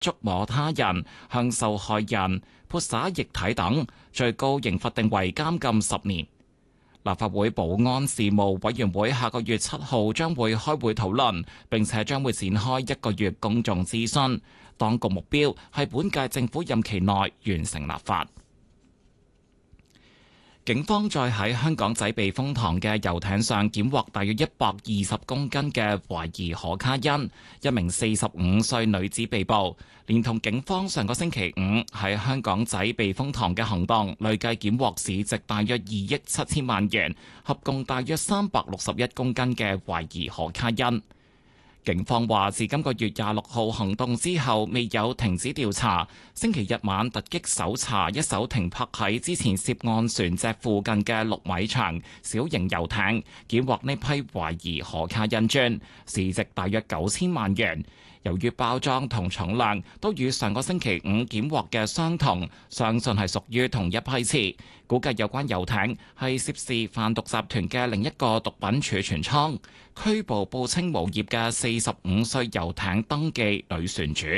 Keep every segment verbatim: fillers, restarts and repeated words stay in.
觸摸他人、向受害人潑灑液體等，最高刑罰定為監禁十年。立法會保安事務委員會下個月七號將會開會討論，並且將會展開一個月公眾諮詢。當局目標係本屆政府任期內完成立法。警方再喺香港仔避風塘嘅遊艇上檢獲大約一百二十公斤嘅懷疑可卡因，一名四十五歲女子被捕，連同警方上個星期五喺香港仔避風塘嘅行動，累計檢獲市值大約二億七千萬元，合共大約三百六十一公斤嘅懷疑可卡因。警方話，自今個月廿六號行動之後，未有停止調查。星期日晚突擊搜查一艘停泊喺之前涉案船隻附近嘅六米長小型遊艇，檢獲呢批懷疑可卡因磚，市值大約九千萬元。由於包裝同重量都與上個星期五檢獲嘅相同，相信係屬於同一批次。估計有關遊艇係涉事販毒集團嘅另一個毒品儲存倉。拘捕報稱無業嘅四十五歲遊艇登記女船主。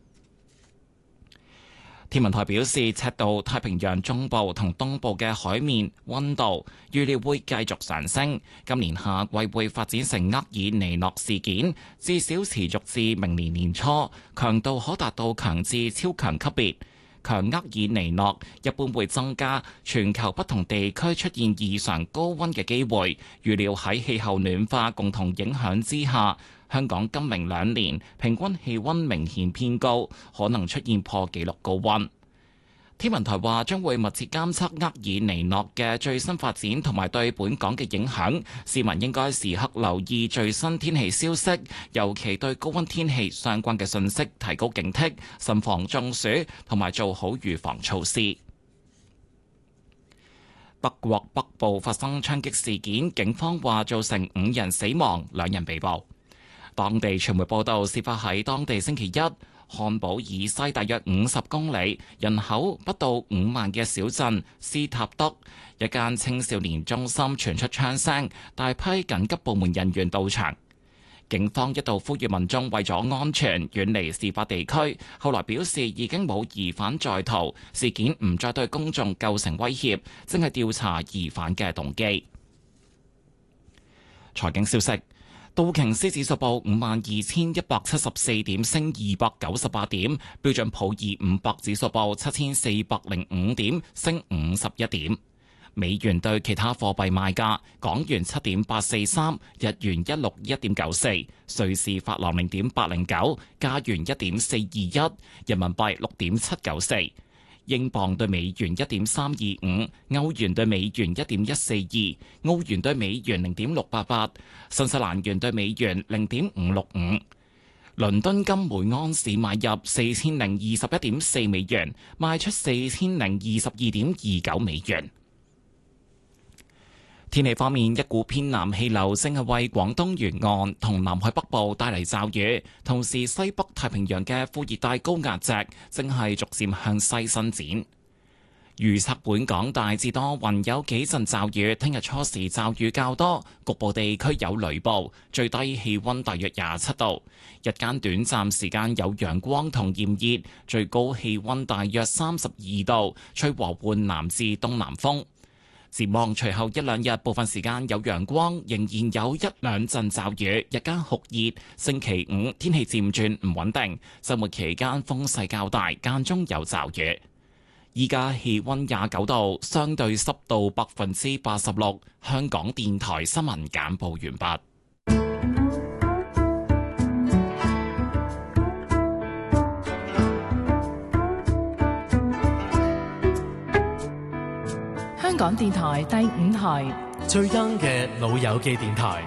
天文台表示，赤道太平洋中部同東部嘅海面溫度預料會繼續上升，今年夏季會發展成厄爾尼諾事件，至少持續至明年年初，強度可達到強至超強級別。強厄爾尼諾一般會增加全球不同地區出現異常高溫嘅機會，預料喺氣候暖化共同影響之下，香港今明兩年平均氣溫明顯偏高，可能出現破紀錄高溫。天文台話將會密切監測厄爾尼諾嘅最新發展同埋對本港嘅影響，市民應該時刻留意最新天氣消息，尤其對高溫天氣相關嘅信息提高警惕，慎防中暑同埋做好預防措施。德國北部發生槍擊事件，警方話造成五人死亡，兩人被捕。當地傳媒報道，事發喺當地星期一，漢堡以西大約五十公里、人口不到五萬嘅小鎮斯塔德，一間青少年中心傳出槍聲，大批緊急部門人員到場。警方一度呼籲民眾為咗安全遠離事發地區，後來表示已經冇疑犯在逃，事件唔再對公眾構成威脅，正係調查疑犯嘅動機。財經消息。道瓊斯指數報五萬二千一百七十四點，升二百九十八點；標準普爾五百指數報七千四百零五點，升五十一點。美元對其他貨幣賣價：港元七點八四三，日元一六一點九四，瑞士法郎零點八零九，加元一點四二一，人民幣六點七九四。英鎊對美元一點三二五，歐元對美元一點一四二，澳元對美元零點六八八，新西蘭元對美元零點五六五。倫敦金每安士買入四千零二十一點四美元，賣出四千零二十二點二九美元。天氣方面，一股偏南氣流正係為廣東沿岸同南海北部帶嚟驟雨，同時西北太平洋嘅副熱帶高壓脊正係逐漸向西伸展。預測本港大致多雲，有幾陣驟雨，聽日初時驟雨較多，局部地區有雷暴，最低氣溫大約廿七度，日間短暫時間有陽光同炎熱，最高氣溫大約三十二度，吹和緩南至東南風。展望隨後一兩日，部分時間有陽光，仍然有一兩陣驟雨，日間酷熱。星期五天氣漸轉唔穩定，週末期間風勢較大，間中有驟雨。依家氣溫廿九度，相對濕度百分之八十六。香港電台新聞簡報完畢。 香港電台第五台最 young 嘅老友記電台。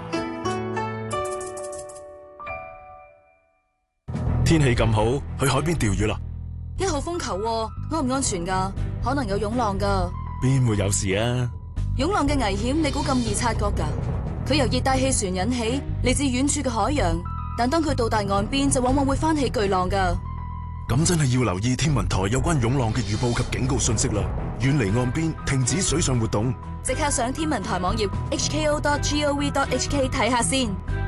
天氣咁好，去海邊釣魚啦！ 一號風球喎，安唔安全噶？可能有湧浪噶。 邊會有事啊？ 湧浪嘅危險，你估咁易察覺噶？佢由熱帶氣旋引起，嚟自遠處嘅海洋，但當佢到達岸邊，就往往會翻起巨浪噶。 咁真係要留意天文台有關湧浪嘅預報及警告信息啦！遠離岸邊，停止水上活動。 即刻上天文台網頁 h k o dot gov dot h k 睇下先。